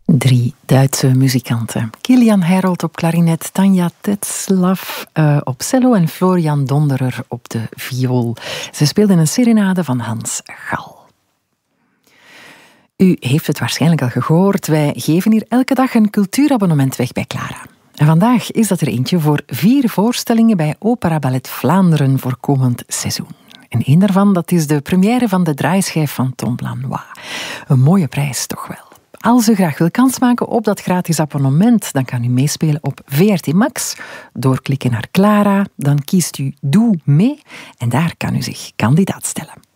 3 Duitse muzikanten. Kilian Herold op klarinet, Tanja Tetzlaff op cello en Florian Donderer op de viool. Ze speelden een serenade van Hans Gal. U heeft het waarschijnlijk al gehoord. Wij geven hier elke dag een cultuurabonnement weg bij Clara. En vandaag is dat er eentje voor 4 voorstellingen bij Opera Ballet Vlaanderen voor komend seizoen. En één daarvan, dat is de première van de draaischijf van Tom Lanois. Een mooie prijs toch wel. Als u graag wil kans maken op dat gratis abonnement, dan kan u meespelen op VRT Max. Doorklikken naar Clara, dan kiest u Doe mee en daar kan u zich kandidaat stellen.